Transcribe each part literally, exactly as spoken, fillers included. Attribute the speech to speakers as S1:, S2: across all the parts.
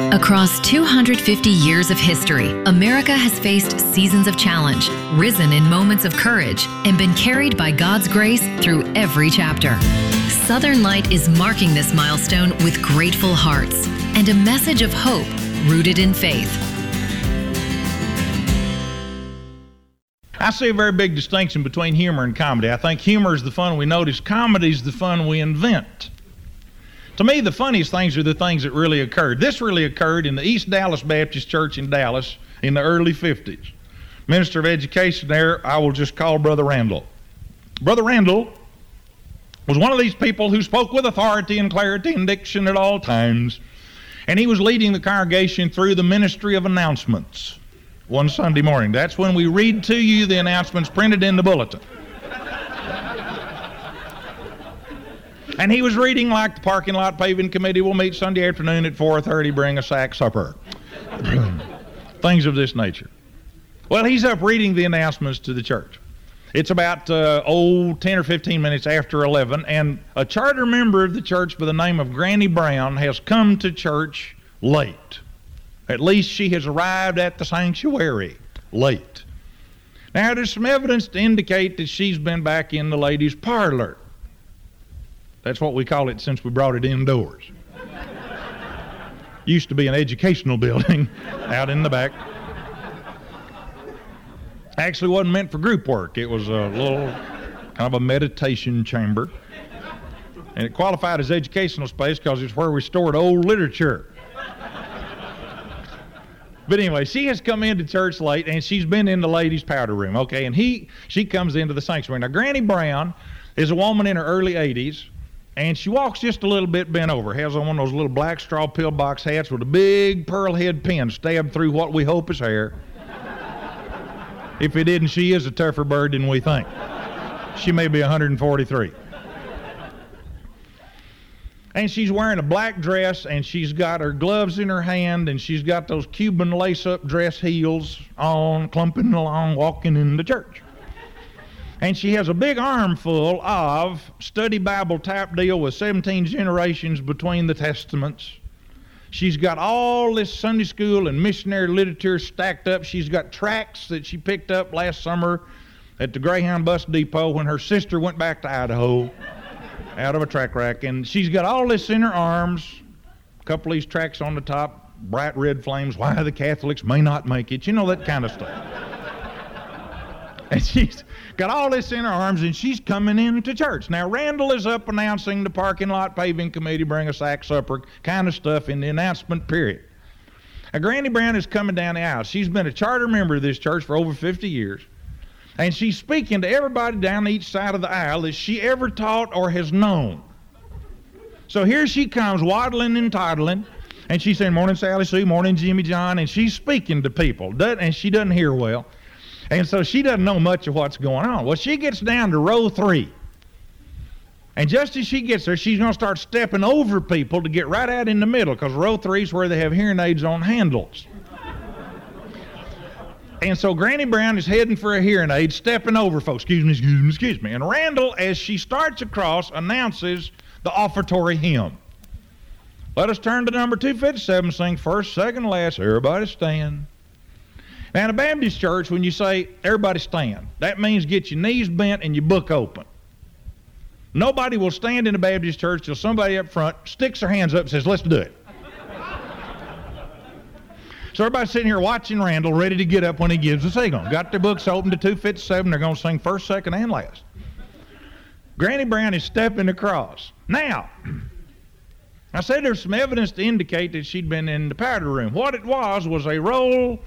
S1: Across two hundred fifty years of history, America has faced seasons of challenge, risen in moments of courage, and been carried by God's grace through every chapter. Southern Light is marking this milestone with grateful hearts and a message of hope rooted in faith.
S2: I see a very big distinction between humor and comedy. I think humor is the fun we notice, comedy is the fun we invent. To me, the funniest things are the things that really occurred. This really occurred in the East Dallas Baptist Church in Dallas in the early fifties. Minister of Education there, I will just call Brother Randall. Brother Randall was one of these people who spoke with authority and clarity and diction at all times, and he was leading the congregation through the ministry of announcements one Sunday morning. That's when we read to you the announcements printed in the bulletin. And he was reading like the parking lot paving committee will meet Sunday afternoon at four thirty, bring a sack supper. Things of this nature. Well, he's up reading the announcements to the church. It's about, uh, oh, ten or fifteen minutes after eleven, and a charter member of the church by the name of Granny Brown has come to church late. At least she has arrived at the sanctuary late. Now, there's some evidence to indicate that she's been back in the ladies' parlor. That's what we call it since we brought it indoors. Used to be an educational building out in the back. Actually wasn't meant for group work. It was a little kind of a meditation chamber. And it qualified as educational space because it's where we stored old literature. But anyway, she has come into church late, and she's been in the ladies' powder room, okay? And he, she comes into the sanctuary. Now, Granny Brown is a woman in her early eighties, and she walks just a little bit bent over, has on one of those little black straw pillbox hats with a big pearl head pin stabbed through what we hope is hair. If it isn't, she is a tougher bird than we think. She may be one hundred forty-three. And she's wearing a black dress, and she's got her gloves in her hand, and she's got those Cuban lace-up dress heels on, clumping along, walking in the church. And she has a big armful of study Bible type deal with seventeen generations between the testaments. She's got all this Sunday school and missionary literature stacked up. She's got tracts that she picked up last summer at the Greyhound bus depot when her sister went back to Idaho out of a track rack. And she's got all this in her arms, a couple of these tracts on the top, bright red flames, why the Catholics may not make it, you know, that kind of stuff. And she's got all this in her arms, and she's coming into church. Now, Randall is up announcing the parking lot paving committee, bring a sack supper, kind of stuff in the announcement period. Now, Granny Brown is coming down the aisle. She's been a charter member of this church for over fifty years, and she's speaking to everybody down each side of the aisle that she ever taught or has known. So here she comes, waddling and toddling, and she's saying, morning, Sally Sue, morning, Jimmy John, and she's speaking to people, and she doesn't hear well. And so she doesn't know much of what's going on. Well, she gets down to row three. And just as she gets there, she's going to start stepping over people to get right out in the middle, because row three is where they have hearing aids on handles. And so Granny Brown is heading for a hearing aid, stepping over folks. Excuse me, excuse me, excuse me. And Randall, as she starts across, announces the offertory hymn. Let us turn to number two fifty-seven, sing first, second, last, everybody stand. Now, in a Baptist church, when you say, everybody stand, that means get your knees bent and your book open. Nobody will stand in a Baptist church till somebody up front sticks their hands up and says, let's do it. So everybody's sitting here watching Randall, ready to get up when he gives the signal. Got their books open to two fifty-seven. They're going to sing first, second, and last. Granny Brown is stepping across. Now, I said there's some evidence to indicate that she'd been in the powder room. What it was was a roll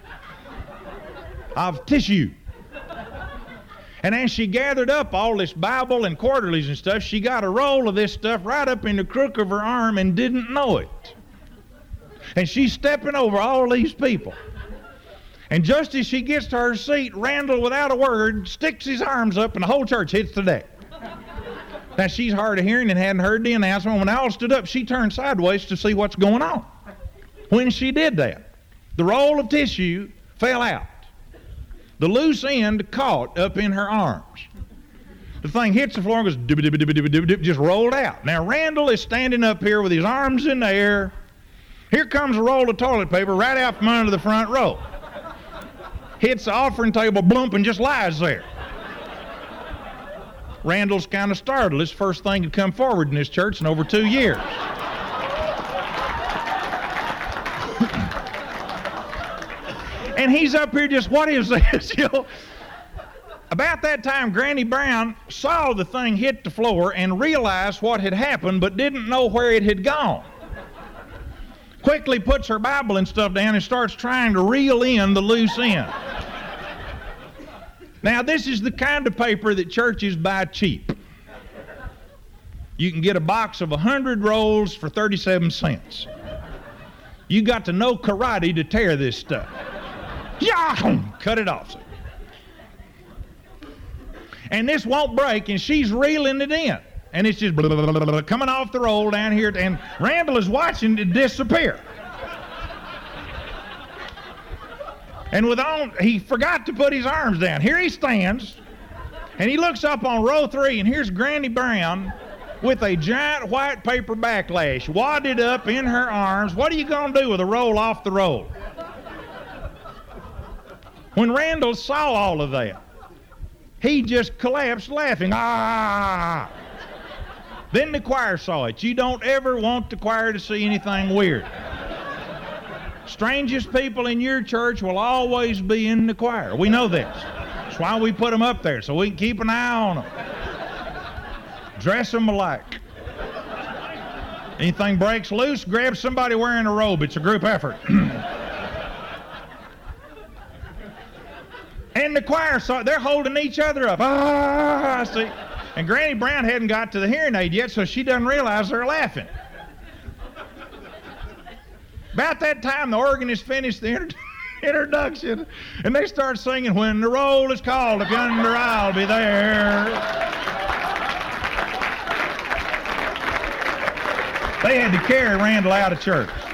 S2: of tissue. And as she gathered up all this Bible and quarterlies and stuff, she got a roll of this stuff right up in the crook of her arm and didn't know it. And she's stepping over all these people. And just as she gets to her seat, Randall, without a word, sticks his arms up and the whole church hits the deck. Now, she's hard of hearing and hadn't heard the announcement. When they all stood up, she turned sideways to see what's going on. When she did that, the roll of tissue fell out. The loose end caught up in her arms. The thing hits the floor and goes dip, dip, dip, dip, dip, dip, just rolled out. Now, Randall is standing up here with his arms in the air, Here comes a roll of toilet paper right out from under the front row. Hits the offering table, blump, and just lies there. Randall's kind of startled. It's the first thing to come forward in this church in over two years. And he's up here just, what is this? You know? About that time, Granny Brown saw the thing hit the floor and realized what had happened, but didn't know where it had gone. Quickly puts her Bible and stuff down and starts trying to reel in the loose end. Now, this is the kind of paper that churches buy cheap. You can get a box of one hundred rolls for thirty-seven cents. You got to know karate to tear this stuff. Yeah, cut it off. And this won't break, and she's reeling it in. And it's just blah, blah, blah, blah, coming off the roll down here, and Randall is watching it disappear. And with on, he forgot to put his arms down. Here he stands, and he looks up on row three, and here's Granny Brown with a giant white paper backlash wadded up in her arms. What are you going to do with a roll off the roll? When Randall saw all of that, he just collapsed laughing. Ah! Then the choir saw it. You don't ever want the choir to see anything weird. Strangest people in your church will always be in the choir. We know this. That's why we put them up there, so we can keep an eye on them. Dress them alike. Anything breaks loose, grab somebody wearing a robe. It's a group effort. And the choir saw it. They're holding each other up. Ah, see. And Granny Brown hadn't got to the hearing aid yet, so she doesn't realize they're laughing. About that time, the organist finished the inter- introduction, and they start singing, "When the roll is called, if yonder I'll be there." They had to carry Randall out of church.